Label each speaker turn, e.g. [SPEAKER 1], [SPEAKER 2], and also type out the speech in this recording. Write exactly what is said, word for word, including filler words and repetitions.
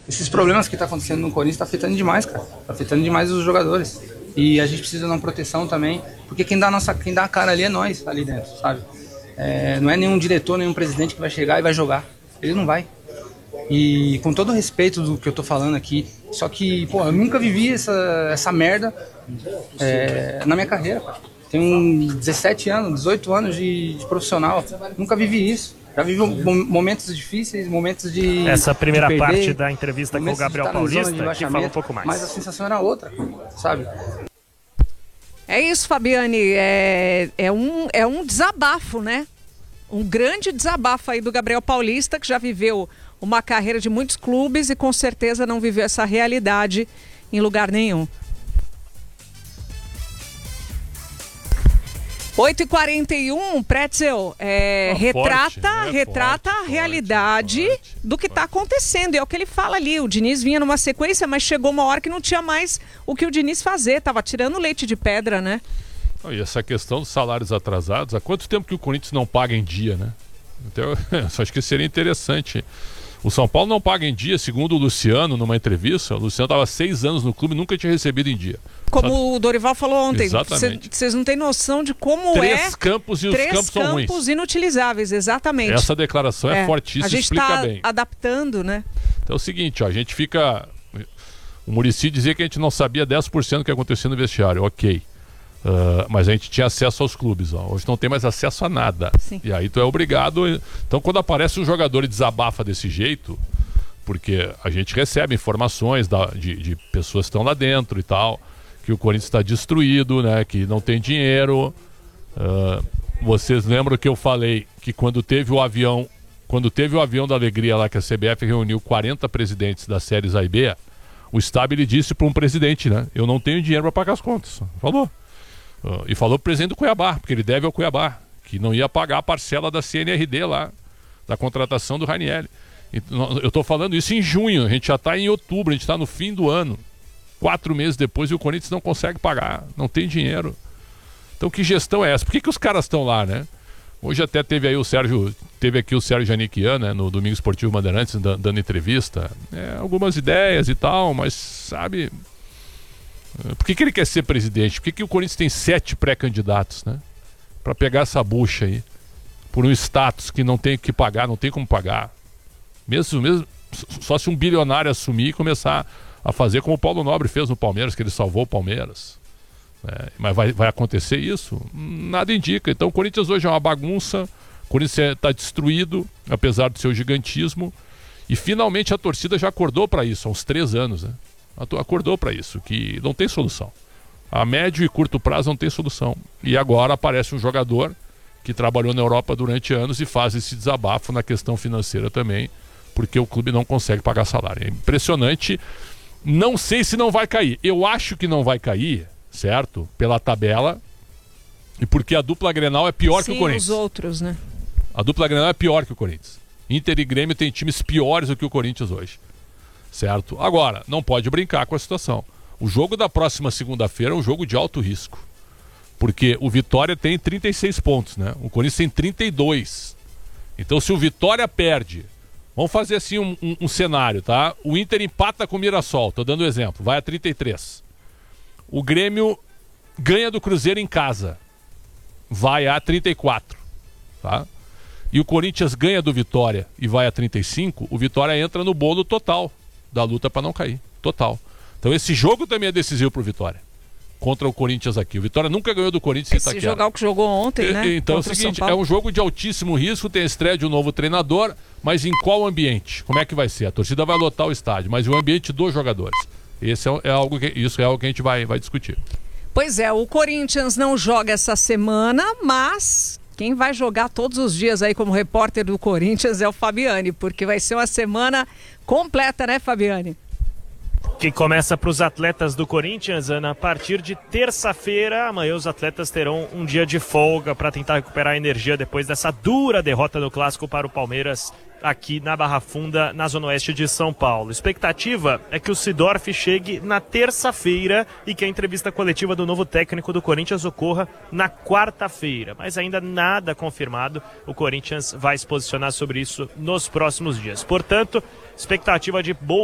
[SPEAKER 1] esses problemas que tá acontecendo no Corinthians tá afetando demais, cara. Tá afetando demais os jogadores. E a gente precisa de uma proteção também, porque quem dá a, nossa, quem dá a cara ali é nós, ali dentro, sabe? É, não é nenhum diretor, nenhum presidente que vai chegar e vai jogar. Ele não vai. E com todo o respeito do que eu tô falando aqui, só que, pô, eu nunca vivi essa, essa merda é, na minha carreira, cara. Tenho dezessete anos, dezoito anos de, de profissional, nunca vivi isso. Já vivi momentos difíceis, momentos de
[SPEAKER 2] Essa primeira
[SPEAKER 1] de perder,
[SPEAKER 2] parte da entrevista com o Gabriel Paulista, que fala um pouco mais.
[SPEAKER 1] Mas a sensação era outra, sabe?
[SPEAKER 3] É isso, Fabiane, é, é, um, é um desabafo, né? Um grande desabafo aí do Gabriel Paulista, que já viveu uma carreira de muitos clubes e com certeza não viveu essa realidade em lugar nenhum. oito e quarenta e um, Pretzel, é,
[SPEAKER 4] oh,
[SPEAKER 3] retrata,
[SPEAKER 4] forte, né?
[SPEAKER 3] retrata
[SPEAKER 4] forte,
[SPEAKER 3] a realidade
[SPEAKER 4] forte,
[SPEAKER 3] do que está acontecendo. E é o que ele fala ali, o Diniz vinha numa sequência, mas chegou uma hora que não tinha mais o que o Diniz fazer, tava tirando leite de pedra, né?
[SPEAKER 4] E essa questão dos salários atrasados, há quanto tempo que o Corinthians não paga em dia, né? Então, eu acho que seria interessante. O São Paulo não paga em dia, segundo o Luciano, numa entrevista. O Luciano estava seis anos no clube e nunca tinha recebido em dia.
[SPEAKER 3] Como
[SPEAKER 4] Sabe?
[SPEAKER 3] o Dorival falou ontem,
[SPEAKER 4] Exatamente.
[SPEAKER 3] Vocês não têm noção de como
[SPEAKER 4] Três
[SPEAKER 3] é...
[SPEAKER 4] campos e os
[SPEAKER 3] três
[SPEAKER 4] campos são ruins.
[SPEAKER 3] campos inutilizáveis, exatamente.
[SPEAKER 4] Essa declaração é, é fortíssima,
[SPEAKER 3] a gente
[SPEAKER 4] explica
[SPEAKER 3] tá
[SPEAKER 4] bem.
[SPEAKER 3] Adaptando, né?
[SPEAKER 4] Então é o seguinte, ó, a gente fica... O Muricy dizia que a gente não sabia dez por cento do que acontecia no vestiário, ok. Uh, mas a gente tinha acesso aos clubes, ó. Hoje não tem mais acesso a nada.
[SPEAKER 3] Sim.
[SPEAKER 4] E aí tu é obrigado... Então quando aparece um jogador e desabafa desse jeito, porque a gente recebe informações da, de, de pessoas que estão lá dentro e tal, que o Corinthians está destruído, né, que não tem dinheiro. Uh, vocês lembram que eu falei que quando teve o avião, quando teve o avião da alegria lá, que a C B F reuniu quarenta presidentes das séries A e B, o Stab ele disse para um presidente, né, eu não tenho dinheiro para pagar as contas. Falou. Uh, e falou pro presidente do Cuiabá, porque ele deve ao Cuiabá, que não ia pagar a parcela da C N R D lá, da contratação do Ranieri. Eu estou falando isso em junho, a gente já está em outubro, a gente está no fim do ano. Quatro meses depois e o Corinthians não consegue pagar, não tem dinheiro. Então que gestão é essa? Por que, que os caras estão lá, né? Hoje até teve aí o Sérgio, teve aqui o Sérgio Janiquian, né, no Domingo Esportivo Bandeirantes, dando entrevista. É, algumas ideias e tal, mas sabe... Por que, que ele quer ser presidente? Por que, que o Corinthians tem sete pré-candidatos, né? Para pegar essa bucha aí, por um status que não tem que pagar, não tem como pagar. Mesmo, mesmo só se um bilionário assumir e começar a fazer como o Paulo Nobre fez no Palmeiras, que ele salvou o Palmeiras. É, mas vai, vai acontecer isso? Nada indica. Então o Corinthians hoje é uma bagunça, o Corinthians está destruído, apesar do seu gigantismo, e finalmente a torcida já acordou para isso, há uns três anos, né? Acordou para isso, que não tem solução. A médio e curto prazo não tem solução. E agora aparece um jogador que trabalhou na Europa durante anos e faz esse desabafo na questão financeira também, porque o clube não consegue pagar salário. É impressionante. Não sei se não vai cair. Eu acho que não vai cair, certo? Pela tabela. E porque a dupla Grenal é pior
[SPEAKER 3] Sim,
[SPEAKER 4] que o Corinthians.
[SPEAKER 3] os outros, né?
[SPEAKER 4] A dupla Grenal é pior que o Corinthians. Inter e Grêmio tem times piores do que o Corinthians hoje. Certo? Agora, não pode brincar com a situação. O jogo da próxima segunda-feira é um jogo de alto risco. Porque o Vitória tem trinta e seis pontos, né? O Corinthians tem trinta e dois. Então se o Vitória perde... Vamos fazer assim um, um, um cenário, tá? O Inter empata com o Mirassol, tô dando um exemplo, vai a trinta e três. O Grêmio ganha do Cruzeiro em casa, vai a trinta e quatro, tá? E o Corinthians ganha do Vitória e vai a trinta e cinco, o Vitória entra no bolo total da luta para não cair, total. Então esse jogo também é decisivo pro Vitória, contra o Corinthians aqui. O Vitória nunca ganhou do Corinthians.
[SPEAKER 3] Se jogar o que jogou ontem, né?
[SPEAKER 4] E, então é o seguinte, é um jogo de altíssimo risco, tem a estreia de um novo treinador, mas em qual ambiente? Como é que vai ser? A torcida vai lotar o estádio, mas o ambiente dos jogadores. Esse é, é algo que, isso é algo que a gente vai, vai discutir.
[SPEAKER 3] Pois é, o Corinthians não joga essa semana, mas quem vai jogar todos os dias aí como repórter do Corinthians é o Fabiane, porque vai ser uma semana completa, né, Fabiane?
[SPEAKER 2] Que começa para os atletas do Corinthians, Ana, a partir de terça-feira. Amanhã os atletas terão um dia de folga para tentar recuperar a energia depois dessa dura derrota no Clássico para o Palmeiras aqui na Barra Funda, na Zona Oeste de São Paulo. Expectativa é que o Seedorf chegue na terça-feira e que a entrevista coletiva do novo técnico do Corinthians ocorra na quarta-feira. Mas ainda nada confirmado. O Corinthians vai se posicionar sobre isso nos próximos dias. Portanto, expectativa de boa